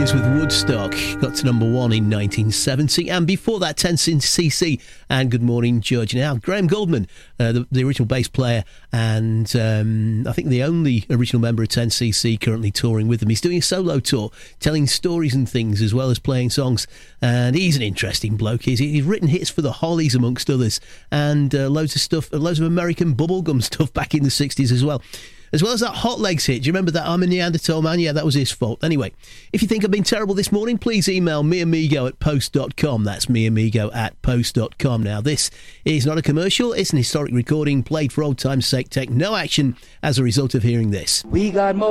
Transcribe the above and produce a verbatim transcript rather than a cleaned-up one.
Williams with Woodstock got to number one in nineteen seventy, and before that ten C C and Good Morning Judge. Now Graham Goldman, uh, the, the original bass player and um, I think the only original member of ten C C currently touring with them. He's doing a solo tour, telling stories and things as well as playing songs, and he's an interesting bloke. He's, he's written hits for the Hollies amongst others, and uh, loads of stuff, loads of American bubblegum stuff back in the sixties as well. As well as that Hot Legs hit. Do you remember that? I'm a Neanderthal Man? Yeah, that was his fault. Anyway, if you think I've been terrible this morning, please email meamigo at post dot com. That's meamigo at post dot com. Now, this is not a commercial. It's an historic recording played for old time's sake. Take no action as a result of hearing this. We got more.